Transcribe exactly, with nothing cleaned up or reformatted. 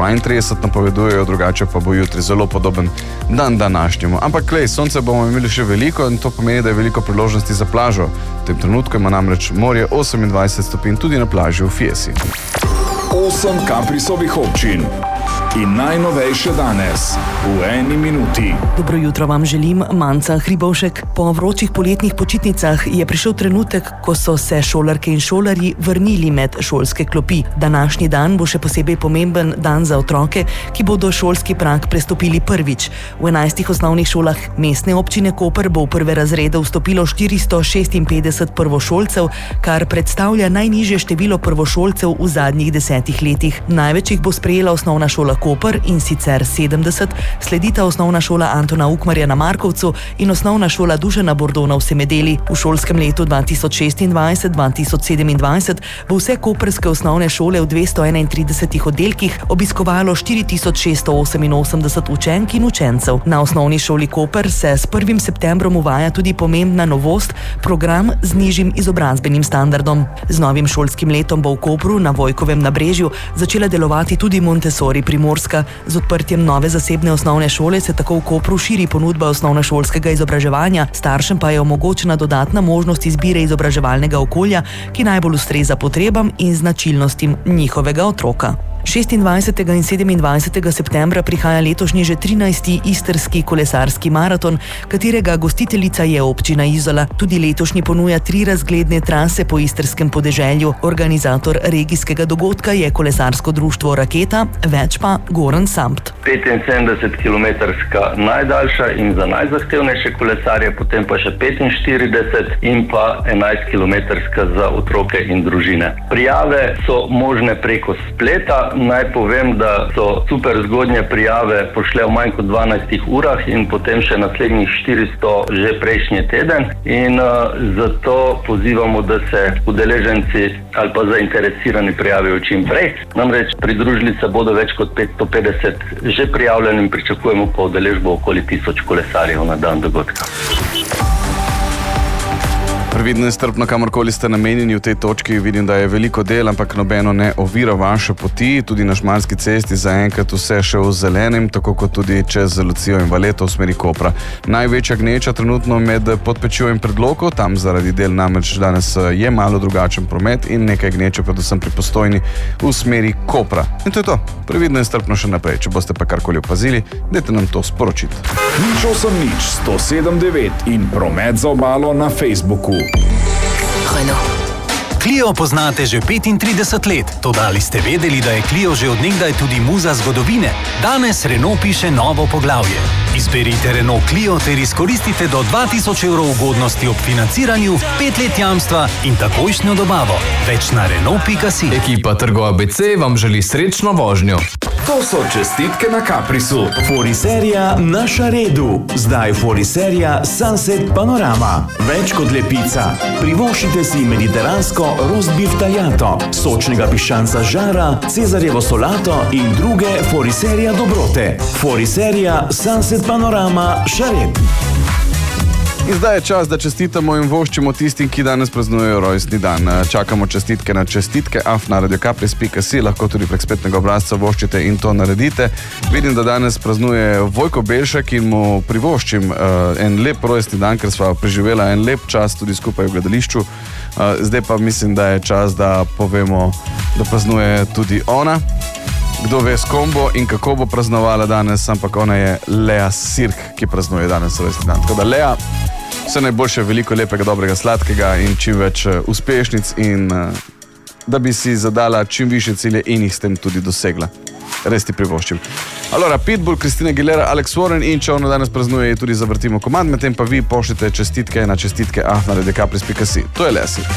dvaintrideset napovedujejo, drugače pa bo jutri zelo podoben dan današnjemu. Ampak klej, sonce bomo imeli še veliko in to pomeni, da je veliko priložnosti za plažo. V tem trenutku ima namreč morje osemindvajset stopinj tudi na plaži v Fiesi. Osem Caprisovih občin in najnovejše danes v eni minuti. Dobro jutro vam želim, Manca Hribovšek. Po vročih poletnih počitnicah je prišel trenutek, ko so se šolarke in šolarji vrnili med šolske klopi. Današnji dan bo še posebej pomemben dan za otroke, ki bodo šolski prag prestopili prvič. V enajstih osnovnih šolah mestne občine Koper bo v prve razrede vstopilo štiristo šestinpetdeset prvošolcev, kar predstavlja najnižje število prvošolcev v zadnjih desetih letih. Največ jih bo sprejela osnovna šola Koper, in sicer sedemdeset, sledita osnovna šola Antona Ukmarja na Markovcu in osnovna šola Dušana Bordona v Semedeli. V šolskem letu dva tisoč šestindvajset dva tisoč sedemindvajset bo vse koprske osnovne šole v dvesto enaintridesetih oddelkih obiskovalo štiri tisoč šeststo oseminosemdeset učenk in učencev. Na osnovni šoli Koper se s prvim septembrom uvaja tudi pomembna novost, program z nižjim izobrazbenim standardom. Z novim šolskim letom bo v Kopru na Vojkovem nabrežju začela delovati tudi Montessori Primorska. Z odprtjem nove zasebne osnovne šole se tako v Kopru širi ponudba osnovnošolskega izobraževanja, staršem pa je omogočena dodatna možnost izbire izobraževalnega okolja, ki najbolj ustreza potrebam in značilnostim njihovega otroka. šestindvajsetega in sedemindvajsetega septembra prihaja letošnji že trinajsti istrski kolesarski maraton, katerega gostiteljica je občina Izola. Tudi letošnji ponuja tri razgledne trase po istrskem podeželju. Organizator regijskega dogodka je kolesarsko društvo Raketa, več pa Goran Sampt. petinsedemdesetkilometrska najdaljša in za najzahtevnejše kolesarje, potem pa še petinštirideset in pa enajstkilometrska za otroke in družine. Prijave so možne preko spleta. Naj povem, da so super zgodnje prijave pošle v manj kot dvanajstih urah in potem še naslednjih štiristo že prejšnji teden. In uh, zato pozivamo, da se udeleženci ali pa zainteresirani prijavijo čim prej. Namreč pridružili se bodo več kot petsto petdeset že prijavljenim, pričakujemo pa udeležbo okoli tisoč kolesarjev na dan dogodka. Previdno in strpno, kamorkoli ste namenjeni v tej točki, vidim, da je veliko del, ampak nobeno ne ovira vaše poti. Tudi na Šmarski cesti zaenkrat vse še v zelenem, tako kot tudi čez Lucijo in Valeto v smeri Kopra. Največja gneča trenutno med Podpečjo in Predloko, tam zaradi del namreč danes je malo drugačen promet in nekaj gneče predvsem pri Postojni v smeri Kopra. In to je to. Previdno in strpno še naprej. Če boste pa karkoli opazili, dajte nam to sporočiti. Nič osem nič sto sedem devet in promet za obalo na Facebooku. Clio poznate že petintrideset let, toda ali ste vedeli, da je Clio že od nekdaj tudi muza zgodovine? Danes Renault piše novo poglavje. Izberite Renault Clio ter izkoristite do dva tisoč evrov ugodnosti ob financiranju, pet let jamstva in takojšnjo dobavo. Več na Renault pika si. Ekipa Trgo A B C vam želi srečno vožnjo. To so čestitke na Caprisu. Foriserija na Šaredu. Zdaj Foriserija Sunset Panorama. Več kot lepica. Privoščite si mediteransko roast beef tagliato, sočnega piščanca žara, cezarjevo solato in druge Foriserija dobrote. Foriserija Sunset Panorama Šared. In zdaj je čas, da čestitamo in voščimo tistim, ki danes praznujejo rojstni dan. Čakamo čestitke na čestitke af na radio capris pika si, lahko tudi prek spletnega obrazca voščite in to naredite. Vidim, da danes praznuje Vojko Belšek in mu privoščim uh, en lep rojstni dan, ker sva preživela en lep čas tudi skupaj v gledališču. Uh, zdaj pa mislim, da je čas, da povemo, da praznuje tudi ona. Kdo ve s kom bo in kako bo praznovala danes, ampak ona je Lea Sirk, ki praznuje danes rojstni dan. Tako da Lea, vse najboljše, veliko lepega, dobrega, sladkega in čim več uspešnic in uh, da bi si zadala čim više cilje in jih s tem tudi dosegla. Res ti privoščim. Allora, Pitbull, Christina Aguilera, Alex Warren in če ono danes praznuje, tudi zavrtimo komad, medtem pa vi pošljite čestitke na čestitke af na radio capris pika si. To je Lea Sirk.